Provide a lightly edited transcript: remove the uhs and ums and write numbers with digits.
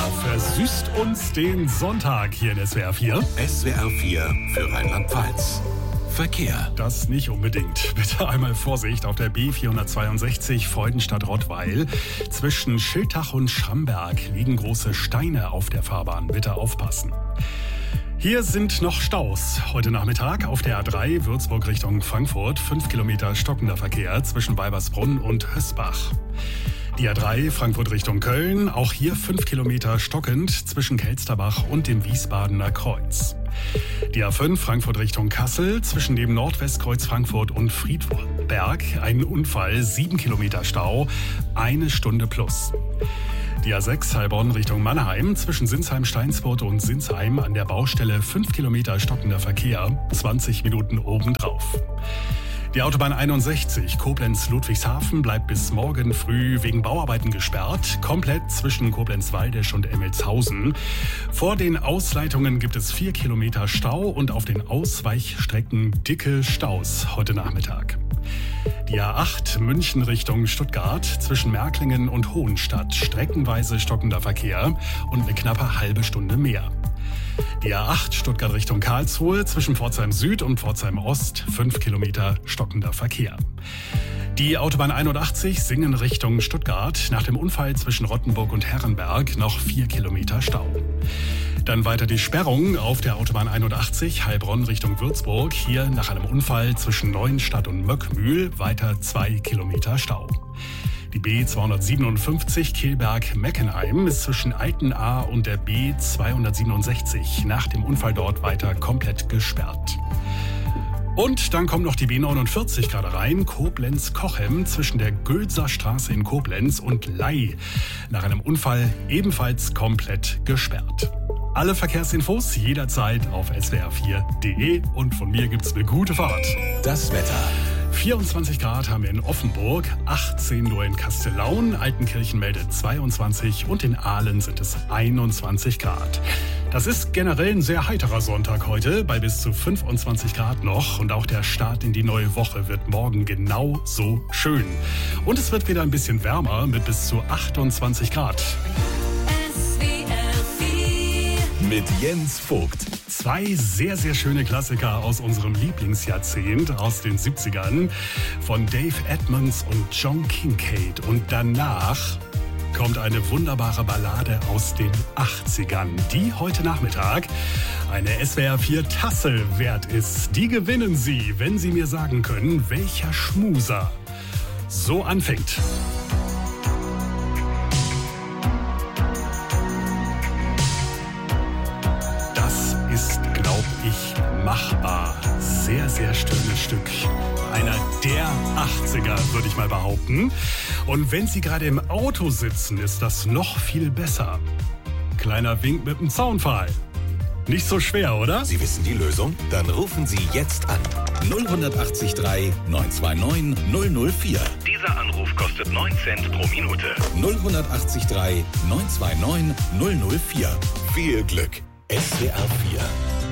versüßt uns den Sonntag hier in SWR 4. SWR 4 für Rheinland-Pfalz. Verkehr. Das nicht unbedingt. Bitte einmal Vorsicht auf der B462 Freudenstadt-Rottweil. Zwischen Schiltach und Schramberg liegen große Steine auf der Fahrbahn. Bitte aufpassen. Hier sind noch Staus. Heute Nachmittag auf der A3 Würzburg Richtung Frankfurt. 5 Kilometer stockender Verkehr zwischen Weibersbrunn und Hösbach. Die A3 Frankfurt Richtung Köln. Auch hier 5 Kilometer stockend zwischen Kelsterbach und dem Wiesbadener Kreuz. Die A5 Frankfurt Richtung Kassel. Zwischen dem Nordwestkreuz Frankfurt und Friedberg. Ein Unfall, 7 Kilometer Stau, 1 Stunde plus. Die A6 Heilbronn Richtung Mannheim, zwischen Sinsheim-Steinsfurt und Sinsheim an der Baustelle 5 Kilometer stockender Verkehr, 20 Minuten obendrauf. Die Autobahn 61 Koblenz-Ludwigshafen bleibt bis morgen früh wegen Bauarbeiten gesperrt, komplett zwischen Koblenz-Waldesch und Emmelshausen. Vor den Ausleitungen gibt es 4 Kilometer Stau und auf den Ausweichstrecken dicke Staus heute Nachmittag. Die A8 München Richtung Stuttgart zwischen Märklingen und Hohenstadt. Streckenweise stockender Verkehr und eine knappe halbe Stunde mehr. Die A8 Stuttgart Richtung Karlsruhe zwischen Pforzheim Süd und Pforzheim Ost. 5 Kilometer stockender Verkehr. Die Autobahn 81 Singen Richtung Stuttgart. Nach dem Unfall zwischen Rottenburg und Herrenberg noch 4 Kilometer Stau. Dann weiter die Sperrung auf der Autobahn 81 Heilbronn Richtung Würzburg. Hier nach einem Unfall zwischen Neuenstadt und Möckmühl weiter 2 Kilometer Stau. Die B257 Kehlberg-Meckenheim ist zwischen Altenahr und der B267 nach dem Unfall dort weiter komplett gesperrt. Und dann kommt noch die B49 gerade rein, Koblenz-Kochem zwischen der Gülser Straße in Koblenz und Ley. Nach einem Unfall ebenfalls komplett gesperrt. Alle Verkehrsinfos jederzeit auf swr4.de und von mir gibt's eine gute Fahrt. Das Wetter. 24 Grad haben wir in Offenburg, 18 nur in Kastellaun, Altenkirchen meldet 22 und in Aalen sind es 21 Grad. Das ist generell ein sehr heiterer Sonntag heute, bei bis zu 25 Grad noch. Und auch der Start in die neue Woche wird morgen genau so schön. Und es wird wieder ein bisschen wärmer mit bis zu 28 Grad. Mit Jens Vogt. 2 sehr, sehr schöne Klassiker aus unserem Lieblingsjahrzehnt, aus den 70ern, von Dave Edmunds und John Kincaid. Und danach kommt eine wunderbare Ballade aus den 80ern, die heute Nachmittag eine SWR 4 Tasse wert ist. Die gewinnen Sie, wenn Sie mir sagen können, welcher Schmuser so anfängt. Ist, glaube ich, machbar. Sehr, sehr schönes Stück. Einer der 80er, würde ich mal behaupten. Und wenn Sie gerade im Auto sitzen, ist das noch viel besser. Kleiner Wink mit dem Zaunpfahl. Nicht so schwer, oder? Sie wissen die Lösung? Dann rufen Sie jetzt an. 0183 929 004. Dieser Anruf kostet 9 Cent pro Minute. 0183 929 004. Viel Glück. SWR 4